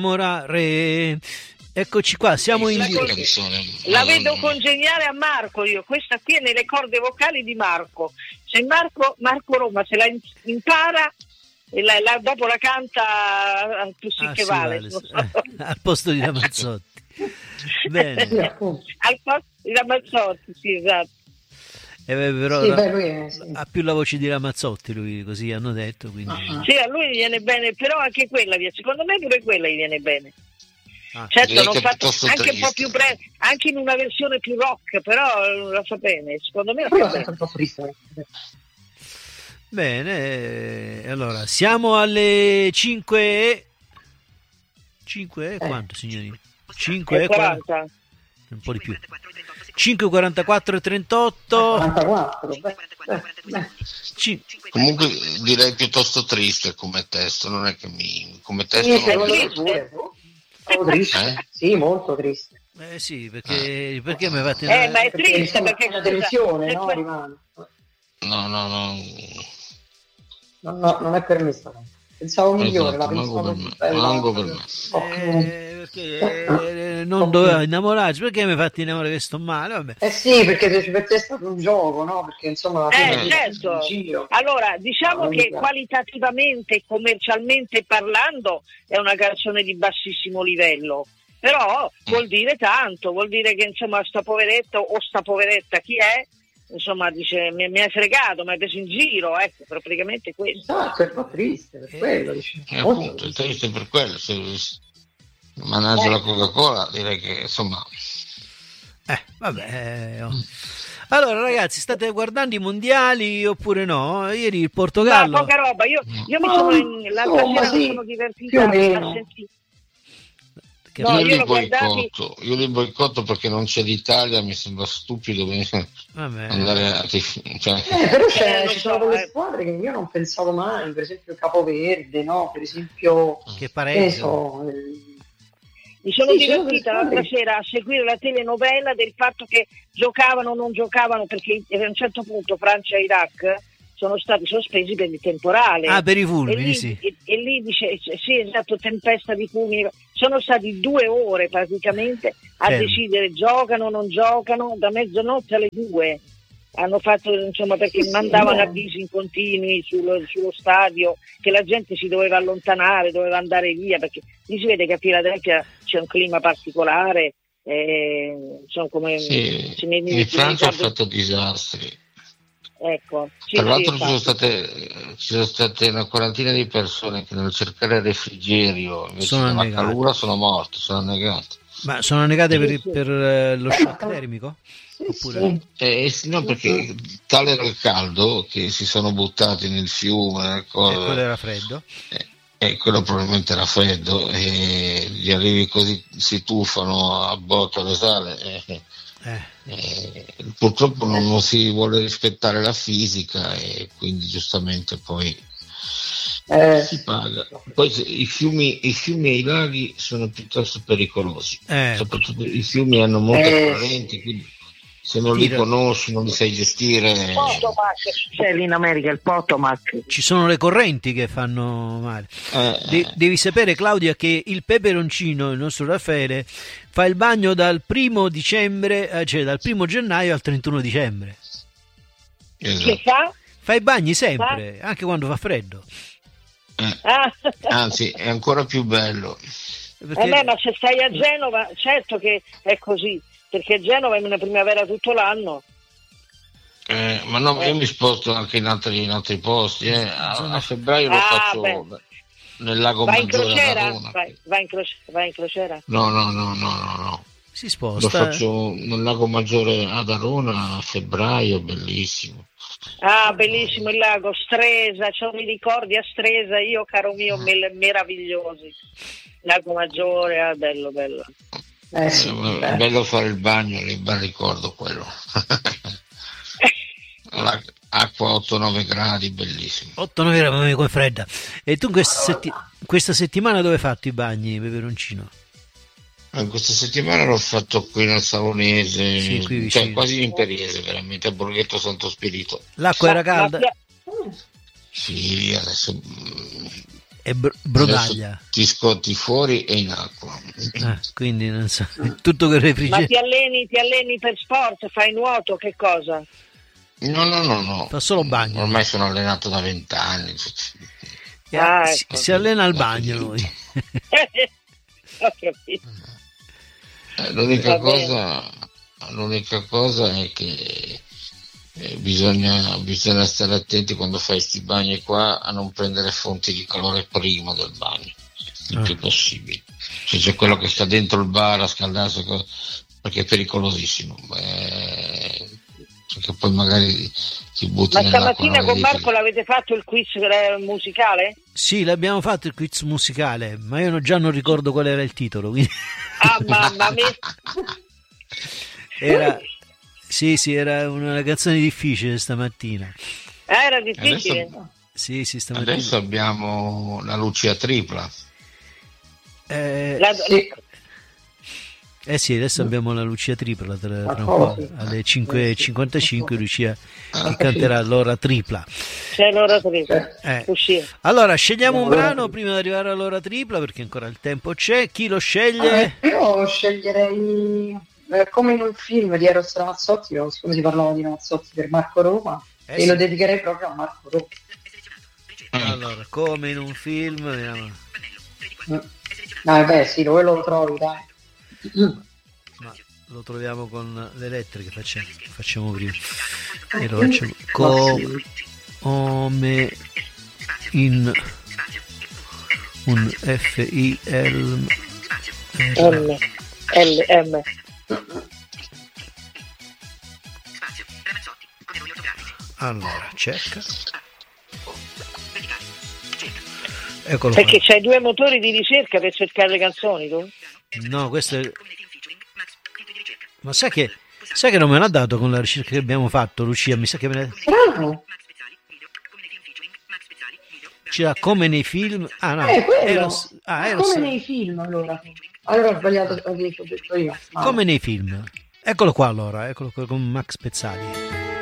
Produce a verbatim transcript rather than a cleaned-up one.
innamorare. Eccoci qua, siamo in diretta. La vedo congeniale a Marco io, questa qui è nelle corde vocali di Marco. Se Marco, Marco Roma se la impara e la, la, dopo la canta più sì ah, che sì, vale, vale. So. Al posto di Ramazzotti. Bene. Al posto di Ramazzotti, sì, esatto. Eh, però sì, la, beh, lui è, sì. ha più la voce di Ramazzotti lui, così hanno detto, quindi... uh-huh. Sì, a lui gli viene bene, però anche quella, secondo me pure quella gli viene bene. Ah, certo, non fatto, anche un po' più pre- anche in una versione più rock, però la fa bene, secondo me la fa bene. Un po' triste. Bene, allora siamo alle cinque cinque e quanto signorina? cinque e quaranta, un po' di più. cinque e quarantaquattro e trentotto. quarantaquattro, beh, beh, beh. C- Comunque direi piuttosto triste come testo, non è che mi come testo sì, non è triste. Triste. Eh? Sì, molto triste. Eh sì, perché eh. perché mi fate eh, ma è triste perché, perché la televisione, no, rimane. No, no, no. No, no, non è per me sta. Pensavo migliore, esatto, la pensavo più bella. Per me. Eh, perché eh, non doveva innamorarsi, perché mi fate innamorare che sto male, vabbè. Eh sì, perché per te è stato un gioco, no? Perché insomma la eh, certo. Allora, diciamo no, che qualitativamente e commercialmente parlando è una canzone di bassissimo livello, però vuol dire tanto, vuol dire che insomma sta poveretto o sta poveretta chi è, insomma dice mi, mi hai fregato, mi hai preso in giro, ecco, praticamente questo. Esatto, è un po' triste per quello, dice. Eh, appunto, è triste per quello, se managgia eh. la Coca-Cola direi che insomma eh vabbè eh, oh. Allora ragazzi, state guardando i mondiali oppure no? Ieri il Portogallo, ma poca roba, io, io mi sono in, l'altra oh, sera sì. mi sono divertita a sentire. No, io, li boicotto, io li boicotto perché non c'è l'Italia, mi sembra stupido Vabbè. andare a cioè... eh, però c'è, ci sono delle squadre che io non pensavo mai, per esempio Capoverde, no? Per esempio che pareggio. So, eh... Mi sono sì, divertita l'altra sera a seguire la telenovela del fatto che giocavano o non giocavano, perché a un certo punto Francia e Iraq sono stati sospesi per il temporale. Ah, per i fulmini, e lì, sì. E, e lì dice, sì, esatto, tempesta di fulmini. Sono stati due ore praticamente a Fermo. decidere giocano o non giocano, da mezzanotte alle due. Hanno fatto, insomma, perché sì, mandavano sì, avvisi in continui sullo, sullo stadio che la gente si doveva allontanare, doveva andare via, perché lì si vede che a Filadelfia c'è un clima particolare. Eh, insomma, come sì, in Francia ha fatto disastri. Ecco, sì, tra l'altro sì, ci sono state ci sono state una quarantina di persone che nel cercare refrigerio invece sono della annegate. calura sono morte, sono annegate. Ma sono annegate per, per lo shock termico? Oppure... Eh, sì, no, perché tale era il caldo che si sono buttati nel fiume. E quello era freddo? Eh, e quello probabilmente era freddo e gli arrivi così si tuffano a botte sale. Eh. Eh. Eh, purtroppo non, non si vuole rispettare la fisica e quindi giustamente poi eh. si paga. Poi i fiumi, i fiumi e i laghi sono piuttosto pericolosi, eh. soprattutto i fiumi hanno molte eh. correnti, quindi se non li conosci, non li sai gestire. Potomac c'è lì in America, il Potomac. Ci sono le correnti che fanno male. Eh, De- devi sapere, Claudia, che il peperoncino, il nostro Raffaele, fa il bagno dal primo dicembre, cioè dal primo gennaio al trentuno dicembre. Esatto. Che fa? Fa i bagni sempre, fa? Anche quando fa freddo. Eh. Ah. Anzi, è ancora più bello. Perché... Eh beh, ma se stai a Genova, certo che è così. Perché Genova è una primavera tutto l'anno. Eh, ma no, eh. io mi sposto anche in altri, in altri posti. Eh. A, a febbraio lo ah, faccio beh. nel lago vai Maggiore in crociera? ad Arona. Vai, vai, in croce, vai in crociera? No, no, no, no, no, no. Si sposta. Lo faccio nel lago Maggiore ad Arona a febbraio, bellissimo. Ah, bellissimo il lago, Stresa, c'ho mi ricordi a Stresa, io caro mio, me- meravigliosi. Lago Maggiore, ah, bello, bello. Eh sì, è bello fare il bagno, il bel ricordo quello. Acqua otto nove gradi, bellissimo. otto nove gradi come fredda. E tu questa, setti- questa settimana dove hai fatto i bagni, peperoncino? Eh, questa settimana l'ho fatto qui nel Savonese, sì, qui cioè quasi in Periese, veramente a Borghetto Santo Spirito. L'acqua era calda? Sì, adesso è br- brodaglia. Adesso ti scotti fuori e in acqua. Ah, quindi non so, tutto che refrigera. Ma ti alleni, ti alleni per sport, fai nuoto, che cosa? No, no, no, no. Fa solo bagno. Ormai sono allenato da vent'anni. Ah, si, ecco. si allena al bagno lui. Ho capito. L'unica cosa, l'unica cosa è che eh, bisogna, bisogna stare attenti quando fai questi bagni qua a non prendere fonti di calore prima del bagno, il ah. più possibile. Se c'è quello che sta dentro il bar a scaldarsi, perché è pericolosissimo. Eh, perché poi magari ti butti Ma nell'acqua. stamattina con Marco l'avete fatto il quiz musicale? Sì, l'abbiamo fatto il quiz musicale, ma io già non ricordo qual era il titolo. Quindi... Ah, mamma mia! Era, sì, sì, era una canzone difficile stamattina. Ah, era difficile? Adesso, sì, sì, stamattina. Adesso abbiamo la Lucia tripla. Eh, La... Sì. Eh sì, adesso abbiamo la Lucia tripla tra, tra un po', alle cinque e cinquantacinque Lucia che canterà l'ora tripla. C'è l'ora tripla. Eh. Uscire. Allora, scegliamo un brano prima di arrivare all'ora tripla perché ancora il tempo c'è. Chi lo sceglie? Ah, io sceglierei eh, come in un film di Eros Ramazzotti, siccome si parlava di Ramazzotti per Marco Roma, eh e sì. lo dedicherei proprio a Marco Roma. Allora, come in un film, vediamo. No, vabbè, sì, quello lo trovi, dai. Ma lo troviamo con le lettere che facciamo, facciamo prima e lo facciamo come in un F I L M L M. allora cerca eccolo perché qua. c'hai due motori di ricerca per cercare le canzoni tu? No, questo è... Ma sai che, sai che non me l'ha dato con la ricerca che abbiamo fatto, Lucia? Mi sa che me l'ha... Bravo! C'era come nei film... Ah no, Eh, quello! Eros... Ah, Eros... Come nei film, allora. Allora ho sbagliato, ho detto io. Come nei film. Eccolo qua allora, eccolo qua con Max Pezzali.